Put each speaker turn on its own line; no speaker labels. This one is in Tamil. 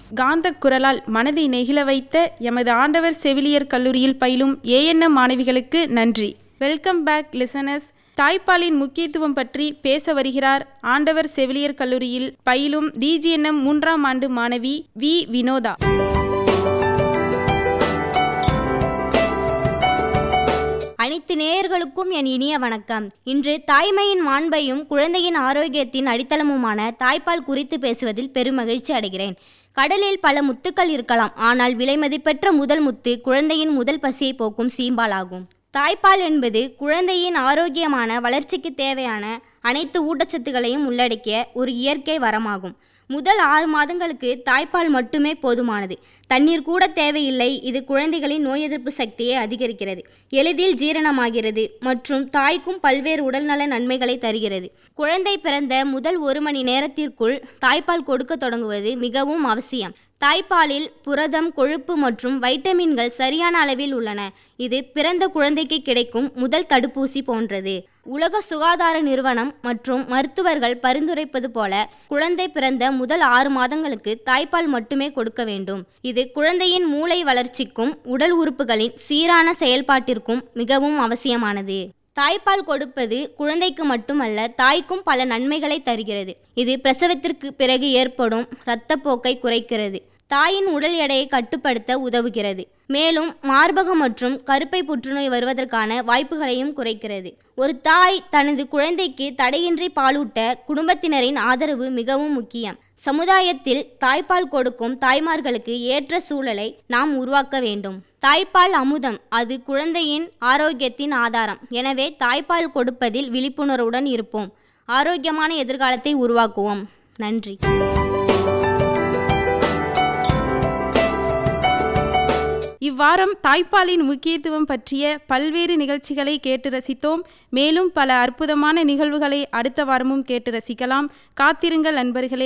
காந்த குரலால் மனதை நெகிழ வைத்த எமது ஆண்டவர் செவிலியர் கல்லூரியில் பயிலும் ANM மாணவிகளுக்கு நன்றி. Welcome back listeners. தாய்ப்பாலின் முக்கியத்துவம் பற்றி பேச வருகிறார் ஆண்டவர் செவிலியர் கல்லூரியில் பயிலும் DGNM 3ஆம் ஆண்டு மாணவி V. வினோதா.
அனைத்து நேயர்களுக்கும் என் இனிய வணக்கம். இன்று தாய்மையின் மாண்பையும் குழந்தையின் ஆரோக்கியத்தின் அடித்தளமுமான தாய்ப்பால் குறித்து பேசுவதில் பெருமகிழ்ச்சி அடைகிறேன். கடலில் பல முத்துக்கள் இருக்கலாம், ஆனால் விலைமதிப்பெற்ற முதல் முத்து குழந்தையின் முதல் பசியை போக்கும் சீம்பால் ஆகும். தாய்ப்பால் என்பது குழந்தையின் ஆரோக்கியமான வளர்ச்சிக்கு தேவையான அனைத்து ஊட்டச்சத்துக்களையும் உள்ளடக்கிய ஒரு இயற்கை வரமாகும். முதல் 6 மாதங்களுக்கு தாய்ப்பால் மட்டுமே போதுமானது. தண்ணீர் கூட தேவையில்லை. இது குழந்தைகளின் நோய் எதிர்ப்பு சக்தியை அதிகரிக்கிறது, எளிதில் ஜீரணமாகிறது மற்றும் தாய்க்கும் பல்வேறு உடல்நல நன்மைகளை தருகிறது. குழந்தை பிறந்த முதல் 1 மணி நேரத்திற்குள் தாய்ப்பால் கொடுக்க தொடங்குவது மிகவும் அவசியம். தாய்ப்பாலில் புரதம், கொழுப்பு மற்றும் வைட்டமின்கள் சரியான அளவில் உள்ளன. இது பிறந்த குழந்தைக்கு கிடைக்கும் முதல் தடுப்பூசி போன்றது. உலக சுகாதார நிறுவனம் மற்றும் மருத்துவர்கள் பரிந்துரைப்பது போல குழந்தை பிறந்த முதல் 6 மாதங்களுக்கு தாய்ப்பால் மட்டுமே கொடுக்க வேண்டும். இது குழந்தையின் மூளை வளர்ச்சிக்கும் உடல் உறுப்புகளின் சீரான செயல்பாட்டிற்கும் மிகவும் அவசியமானது. தாய்ப்பால் கொடுப்பது குழந்தைக்கு மட்டுமல்ல, தாய்க்கும் பல நன்மைகளை தருகிறது. இது பிரசவத்திற்கு பிறகு ஏற்படும் இரத்தப்போக்கை குறைக்கிறது, தாயின் உடல் எடையை கட்டுப்படுத்த உதவுகிறது, மேலும் மார்பகம் மற்றும் கருப்பை புற்றுநோய் வருவதற்கான வாய்ப்புகளையும் குறைக்கிறது. ஒரு தாய் தனது குழந்தைக்கு தடையின்றி பாலூட்ட குடும்பத்தினரின் ஆதரவு மிகவும் முக்கியம். சமுதாயத்தில் தாய்ப்பால் கொடுக்கும் தாய்மார்களுக்கு ஏற்ற சூழலை நாம் உருவாக்க வேண்டும். தாய்ப்பால் அமுதம், அது குழந்தையின் ஆரோக்கியத்தின் ஆதாரம். எனவே தாய்ப்பால் கொடுப்பதில் விழிப்புணர்வுடன் இருப்போம். ஆரோக்கியமான எதிர்காலத்தை உருவாக்குவோம். நன்றி.
இவ்வாரம் தாய்ப்பாலின் முக்கியத்துவம் பற்றிய பல்வேறு நிகழ்ச்சிகளை கேட்டு ரசித்தோம். மேலும் பல அற்புதமான நிகழ்வுகளை அடுத்த வாரமும் கேட்டு ரசிக்கலாம். காத்திருங்கள் நண்பர்களே.